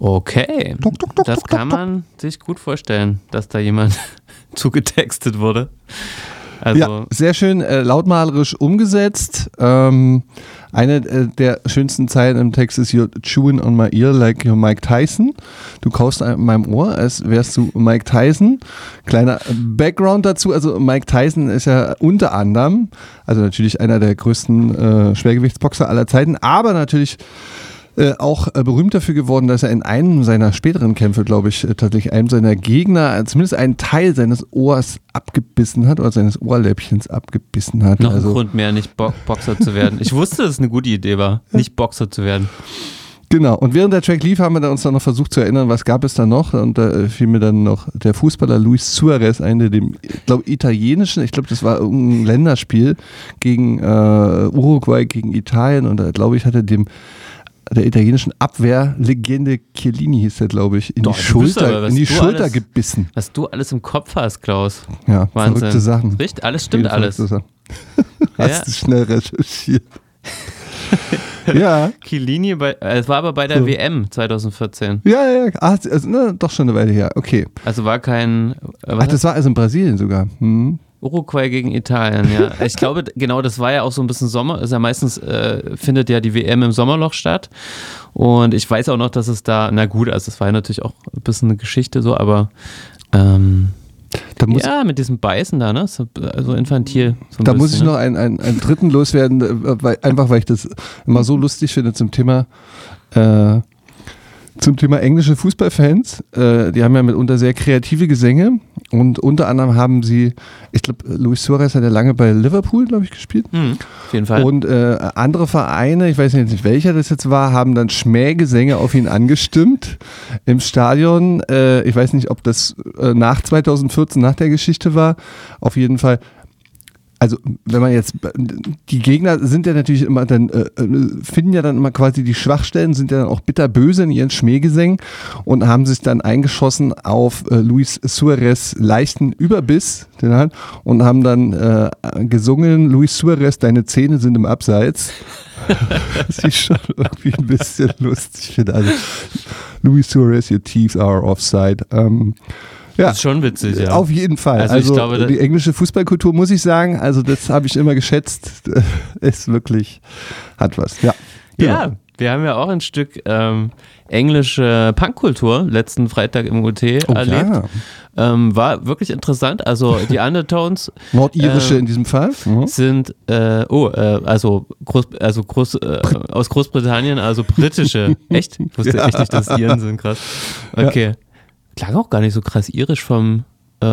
Okay, das kann man sich gut vorstellen, dass da jemand zugetextet wurde. Also ja, sehr schön lautmalerisch umgesetzt. Eine der schönsten Zeilen im Text ist "You're chewing on my ear like you're Mike Tyson." Du kaust an meinem Ohr, als wärst du Mike Tyson. Kleiner Background dazu, also Mike Tyson ist ja unter anderem, also natürlich einer der größten Schwergewichtsboxer aller Zeiten, aber natürlich auch berühmt dafür geworden, dass er in einem seiner späteren Kämpfe, glaube ich, tatsächlich einem seiner Gegner zumindest einen Teil seines Ohrs abgebissen hat oder seines Ohrläppchens abgebissen hat. Noch ein Grund mehr, nicht Boxer zu werden. Ich wusste, dass es eine gute Idee war, nicht Boxer zu werden. Genau, und während der Track lief, haben wir uns dann noch versucht zu erinnern, was gab es da noch, und da fiel mir dann noch der Fußballer Luis Suarez ein, der dem, italienischen, ich glaube, das war irgendein Länderspiel gegen Uruguay, gegen Italien, und da, glaube ich, hat er der italienischen Abwehrlegende Chiellini, hieß der, glaube ich, in die Schulter gebissen. Was du alles im Kopf hast, Klaus. Ja, Wahnsinn. Verrückte Sachen. Richtig, alles stimmt, alles. Hast du schnell recherchiert. Ja. Chiellini, es war aber bei der WM 2014. Ja. Doch schon eine Weile her. Okay. Also war kein... das war also in Brasilien sogar. Uruguay gegen Italien, ja. Ich glaube, genau, das war ja auch so ein bisschen Sommer. Ist ja meistens findet ja die WM im Sommerloch statt. Und ich weiß auch noch, dass es da, na gut, also es war ja natürlich auch ein bisschen eine Geschichte so, aber mit diesem Beißen da, ne? So infantil. So da muss ich noch einen dritten loswerden, weil ich das immer so lustig finde zum Thema englische Fußballfans. Die haben ja mitunter sehr kreative Gesänge, und unter anderem haben sie, ich glaube, Luis Suarez hat ja lange bei Liverpool, glaube ich, gespielt. Auf jeden Fall. Und andere Vereine, ich weiß nicht welcher das jetzt war, haben dann Schmähgesänge auf ihn angestimmt im Stadion. Ich weiß nicht, ob das nach 2014, nach der Geschichte war. Auf jeden Fall. Also wenn man jetzt, die Gegner sind ja natürlich immer dann, finden ja dann immer quasi die Schwachstellen, sind ja dann auch bitterböse in ihren Schmähgesängen und haben sich dann eingeschossen auf Luis Suarez leichten Überbiss und haben dann gesungen: Luis Suarez, deine Zähne sind im Abseits. Was ich schon irgendwie ein bisschen lustig finde. Also Luis Suarez, your teeth are offside. Ja, das ist schon witzig, ja. Auf jeden Fall. Also ich glaube, die englische Fußballkultur, muss ich sagen, also das habe ich immer geschätzt, ist wirklich, hat was. Ja, genau. Ja, wir haben ja auch ein Stück englische Punkkultur letzten Freitag im UT erlebt. Ja. War wirklich interessant. Also die Undertones nordirische in diesem Fall sind aus Großbritannien, also britische. Echt? Ich wusste echt nicht, dass Iren sind, krass. Okay. Ja. Klang auch gar nicht so krass irisch vom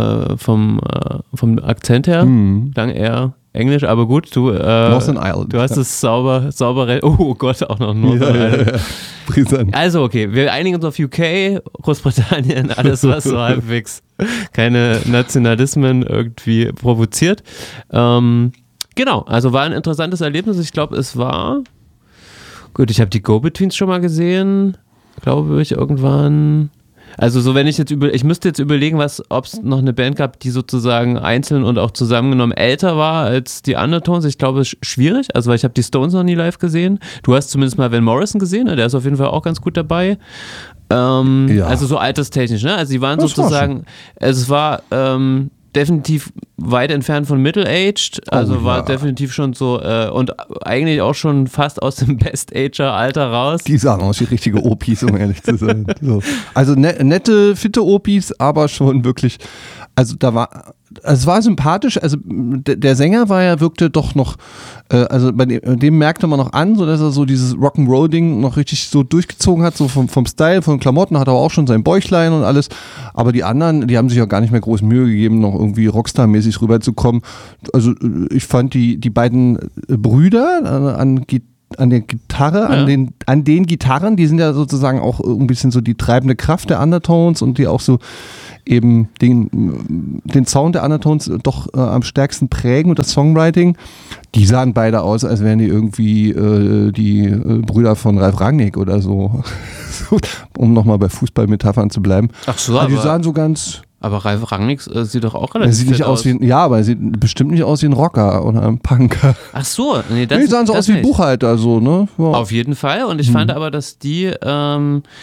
Akzent her. Klang eher englisch, aber gut, Northern Ireland. Du hast es sauber, oh Gott, auch noch Northern Ireland. Brisant. Also okay, wir einigen uns auf UK, Großbritannien, alles was so halbwegs keine Nationalismen irgendwie provoziert. Genau, also war ein interessantes Erlebnis. Ich glaube, es war gut, ich habe die Go-Betweens schon mal gesehen, glaube ich, irgendwann. Also so, wenn ich müsste jetzt überlegen, ob es noch eine Band gab, die sozusagen einzeln und auch zusammengenommen älter war als die Undertones. Ich glaube, es ist schwierig, also weil ich habe die Stones noch nie live gesehen. Du hast zumindest mal Van Morrison gesehen, ne? Der ist auf jeden Fall auch ganz gut dabei. Also so alterstechnisch, ne? Also sie waren das sozusagen, es war definitiv weit entfernt von Middle-Aged, also war definitiv schon so und eigentlich auch schon fast aus dem Best-Ager-Alter raus. Die sahen aus wie richtige Opis, um ehrlich zu sein. So. Also nette, fitte Opis, aber schon wirklich, also es war sympathisch, also der Sänger wirkte doch noch, also bei dem merkte man noch an, so dass er so dieses Rock'n'Roll-Ding noch richtig so durchgezogen hat, so vom Style, von Klamotten, hat er auch schon sein Bäuchlein und alles, aber die anderen, die haben sich auch gar nicht mehr groß Mühe gegeben, noch irgendwie Rockstar-mäßig rüberzukommen. Also ich fand die beiden Brüder an der Gitarre, an den Gitarren, die sind ja sozusagen auch ein bisschen so die treibende Kraft der Undertones und die auch so eben den Sound der Undertones doch am stärksten prägen und das Songwriting. Die sahen beide aus, als wären die irgendwie die Brüder von Ralf Rangnick oder so. Um nochmal bei Fußballmetaphern zu bleiben. Ach so, aber die sahen so ganz... Aber Ralf Rangnick sieht doch auch relativ sieht nicht aus wie aber er sieht bestimmt nicht aus wie ein Rocker oder ein Punker. Ach so, die sahen so aus wie Buchhalter, so, ne? Ja. Auf jeden Fall. Und ich fand aber, dass die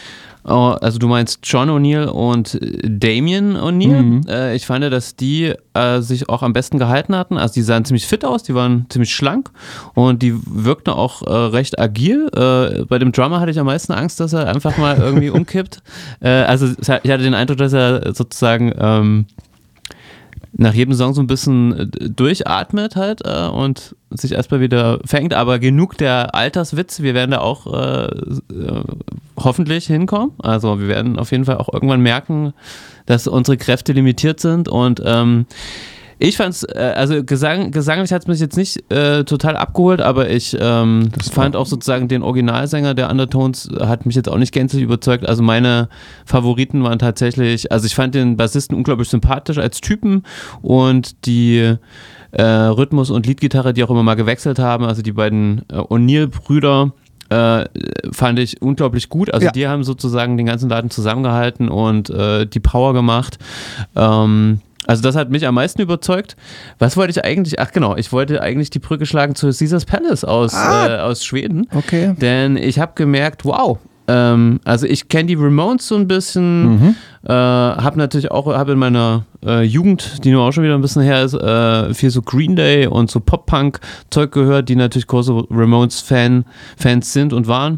Also du meinst John O'Neill und Damien O'Neill. Ich fand, dass die sich auch am besten gehalten hatten. Also die sahen ziemlich fit aus, die waren ziemlich schlank und die wirkten auch recht agil. Bei dem Drummer hatte ich am meisten Angst, dass er einfach mal irgendwie umkippt. Also ich hatte den Eindruck, dass er sozusagen nach jedem Song so ein bisschen durchatmet halt und sich erstmal wieder fängt, aber genug der Alterswitz, wir werden da auch hoffentlich hinkommen, also wir werden auf jeden Fall auch irgendwann merken, dass unsere Kräfte limitiert sind und ich fand's, also gesanglich hat es mich jetzt nicht total abgeholt, aber ich fand auch sozusagen den Originalsänger der Undertones hat mich jetzt auch nicht gänzlich überzeugt. Also meine Favoriten waren tatsächlich, also ich fand den Bassisten unglaublich sympathisch als Typen und die Rhythmus- und Leadgitarre, die auch immer mal gewechselt haben, also die beiden O'Neill-Brüder, fand ich unglaublich gut. Also die haben sozusagen den ganzen Laden zusammengehalten und die Power gemacht. Also das hat mich am meisten überzeugt. Was wollte ich eigentlich? Ach genau, ich wollte eigentlich die Brücke schlagen zu Caesars Palace aus Schweden. Okay. Denn ich habe gemerkt, wow, also ich kenne die Ramones so ein bisschen, habe natürlich auch, in meiner Jugend, die nur auch schon wieder ein bisschen her ist, viel so Green Day und so Pop-Punk-Zeug gehört, die natürlich große Ramones-Fans sind und waren.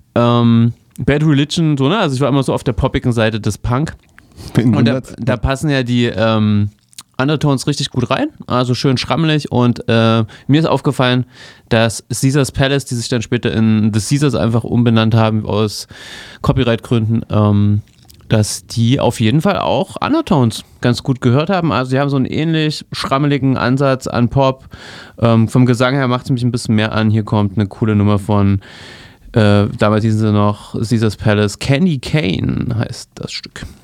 Bad Religion, so, ne? Also ich war immer so auf der poppigen Seite des Punk. Und da passen ja die Undertones richtig gut rein, also schön schrammelig und mir ist aufgefallen, dass Caesars Palace, die sich dann später in The Caesars einfach umbenannt haben aus Copyright-Gründen, dass die auf jeden Fall auch Undertones ganz gut gehört haben. Also sie haben so einen ähnlich schrammeligen Ansatz an Pop. Vom Gesang her macht es mich ein bisschen mehr an. Hier kommt eine coole Nummer von damals hießen sie noch Caesars Palace. Candy Cane heißt das Stück.